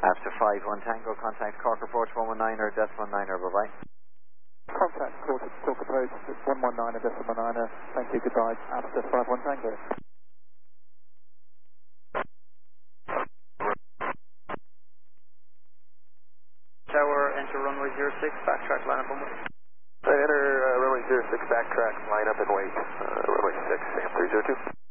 After 5-1 Tango, contact Cork approach 119 or decimal 9er, bye-bye. Contact Cork approach 119 or decimal 9er. Thank you, goodbye. After 5-1 Tango. Tower, enter runway 06, backtrack, line up and wait. Enter runway 06, backtrack, line up and wait. Runway 6, AM 302.